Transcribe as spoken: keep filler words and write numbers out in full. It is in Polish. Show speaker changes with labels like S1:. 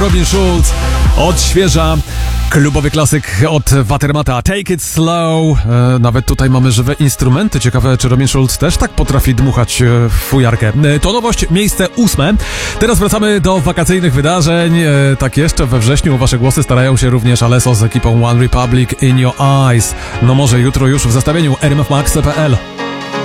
S1: Robin Schulz odświeża klubowy klasyk od Watermata, Take It Slow. E, nawet tutaj mamy żywe instrumenty. Ciekawe, czy Robin Schulz też tak potrafi dmuchać e, w fujarkę. E, to nowość, miejsce ósme. Teraz wracamy do wakacyjnych wydarzeń. E, tak jeszcze we wrześniu wasze głosy starają się również Alesso z ekipą One Republic, In Your Eyes. No może jutro już w zestawieniu r m f max kropka p l.